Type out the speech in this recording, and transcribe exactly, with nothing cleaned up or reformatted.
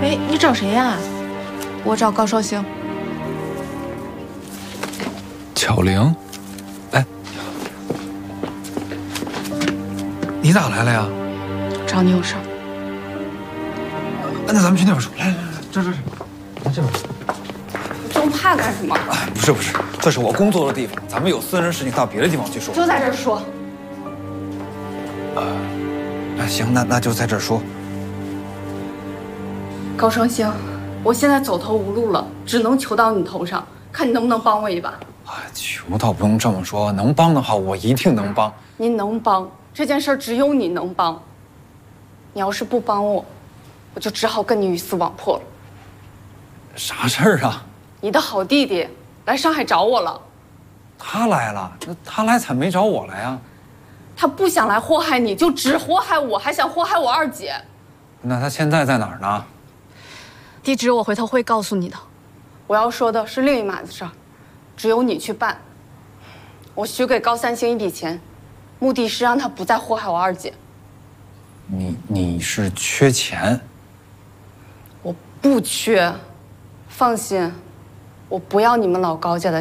喂，你找谁呀？ 我找高双星。 巧玲，哎，你咋来了呀？ 找你有事儿。 那咱们去那边说。来来来，这这这，来这边。 这么怕干什么？ 哎，不是不是，这是我工作的地方，咱们有私人事情到别的地方去说。 就在这儿说。 那行，那那就在这儿说。 高双星，我现在走投无路了，只能求到你头上，看你能不能帮我一把。 哎，求倒不用这么说，能帮的话我一定能帮。 您能帮这件事，只有你能帮。你要是不帮我，我就只好跟你鱼死网破了。 啥事儿啊？ 你的好弟弟来上海找我了。 他来了，那他来咋没找我来呀？ 他不想来祸害你，就只祸害我，还想祸害我二姐。 那他现在在哪儿呢？ 地址我回头会告诉你的。我要说的是另一码子事儿，只有你去办。我许给高三星一笔钱，目的是让他不再祸害我二姐。 你你是缺钱？ 我不缺，放心，我不要你们老高家的